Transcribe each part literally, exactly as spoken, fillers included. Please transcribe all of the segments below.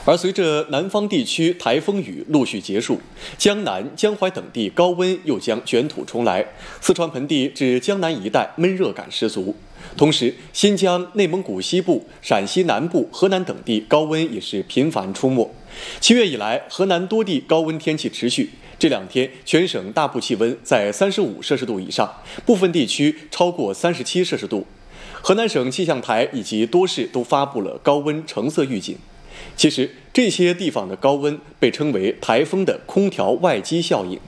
而随着南方地区台风雨陆续结束，江南、江淮等地高温又将卷土重来，四川盆地至江南一带闷热感十足。同时，新疆、内蒙古西部、陕西南部、河南等地高温也是频繁出没。七月以来，河南多地高温天气持续，这两天全省大部气温在三十五摄氏度以上，部分地区超过三十七摄氏度。河南省气象台以及多市都发布了高温橙色预警。其实，这些地方的高温被称为台风的空调外机效应。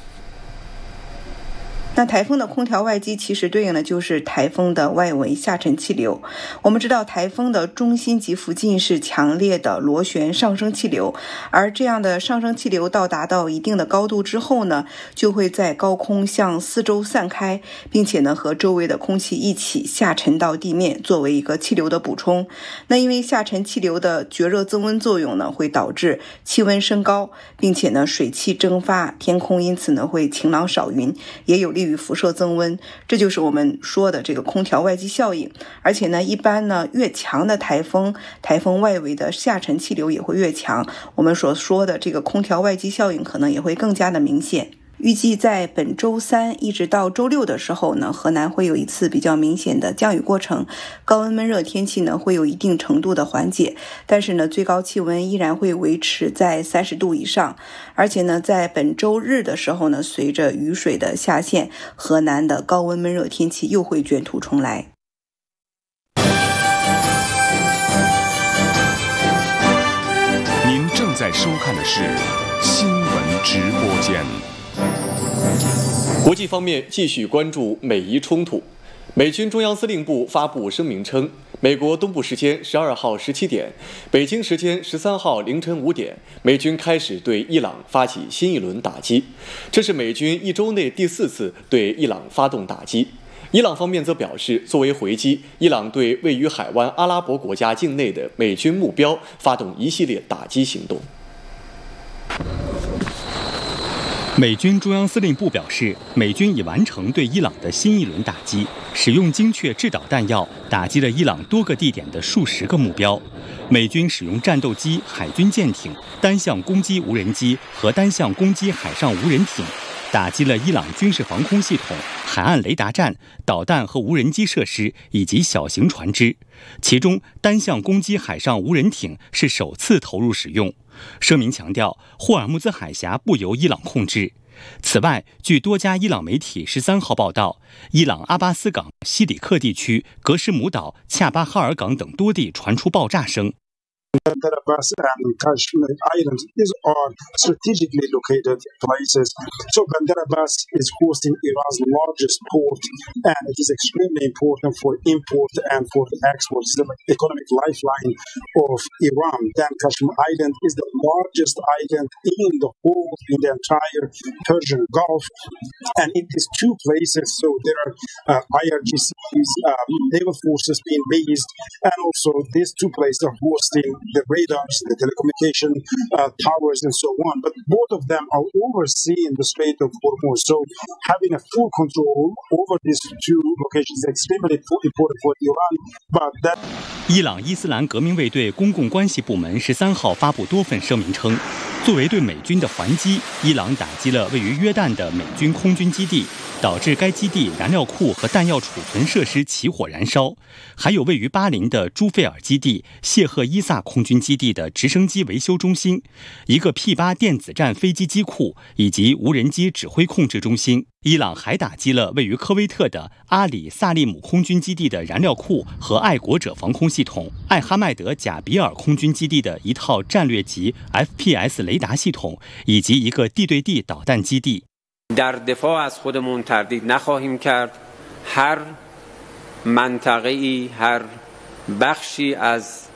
那台风的空调外机其实对应的就是台风的外围下沉气流。我们知道台风的中心极附近是强烈的螺旋上升气流，而这样的上升气流到达到一定的高度之后呢，就会在高空向四周散开，并且呢和周围的空气一起下沉到地面，作为一个气流的补充。那因为下沉气流的绝热增温作用呢，会导致气温升高，并且呢水汽蒸发，天空因此呢会晴朗少云，也有利于辐射增温，这就是我们说的这个空调外机效应。而且呢，一般呢越强的台风，台风外围的下沉气流也会越强，我们所说的这个空调外机效应可能也会更加的明显。预计在本周三一直到周六的时候呢，河南会有一次比较明显的降雨过程，高温闷热天气呢会有一定程度的缓解，但是呢最高气温依然会维持在三十度以上。而且呢在本周日的时候呢，随着雨水的下陷，河南的高温闷热天气又会卷土重来。 您正在收看的是新闻直播间。 国际方面，继续关注美伊冲突。美军中央司令部发布声明称，美国东部时间十二号十七点，北京时间十三号凌晨五点，美军开始对伊朗发起新一轮打击。这是美军一周内第四次对伊朗发动打击。伊朗方面则表示，作为回击，伊朗对位于海湾阿拉伯国家境内的美军目标发动一系列打击行动。 美军中央司令部表示，美军已完成对伊朗的新一轮打击，使用精确制导弹药打击了伊朗多个地点的数十个目标。美军使用战斗机、海军舰艇、单向攻击无人机和单向攻击海上无人艇，打击了伊朗军事防空系统、海岸雷达站、导弹和无人机设施以及小型船只。其中，单向攻击海上无人艇是首次投入使用。声明强调，霍尔木兹海峡不由伊朗控制。此外，据多家伊朗媒体十三号报道，伊朗阿巴斯港、西里克地区、格什姆岛、恰巴哈尔港等多地传出爆炸声。 Bandar Abbas and Kashmir Island is are strategically located places. So Bandar Abbas is hosting Iran's largest port, and it is extremely important for import and for the export. It's the economic lifeline of Iran. Then Kashmir Island is the largest island in the whole, in the entire Persian Gulf. And in these two places, so there are uh, I R G Cs, um, naval forces being based, and also these two places are hosting the radars, the telecommunication uh, towers, and so on. But both of them are overseeing the Strait of Hormuz. So having a full control over these two locations is extremely important for Iran. But that 伊朗伊斯兰革命卫队公共关系部门十三号发布多份声明称，作为对美军的还击，伊朗打击了位于约旦的美军空军基地，导致该基地燃料库和弹药储存设施起火燃烧，还有位于巴林的朱费尔基地、谢赫伊萨空军基地的直升机维修中心，一个 P 八 电子战飞机机库以及无人机指挥控制中心。伊朗还打击了位于科威特的阿里萨利姆空军基地的燃料库和爱国者防空系统，艾哈迈德贾比尔空军基地的一套战略级 F P S 雷达系统，以及一个地对地导弹基地。 در دفاع از خودمون تردید نخواهیم کرد. هر منطقه‌ای، هر بخشی از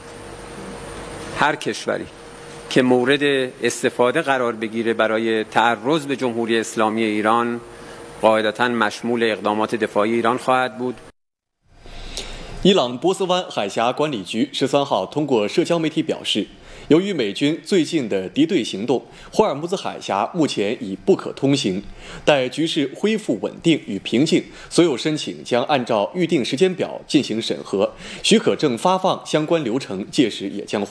هر کشوری که مورد استفاده قرار بگیره برای تعرض به جمهوری اسلامی ایران قاعدتاً مشمول اقدامات دفاعی ایران خواهد بود. 伊朗波斯湾海峡管理局十三号通过社交媒体表示，由于美军最近的敌对行动，霍尔木兹海峡目前已不可通行。待局势恢复稳定与平静，所有申请将按照预定时间表进行审核，许可证发放相关流程届时也将会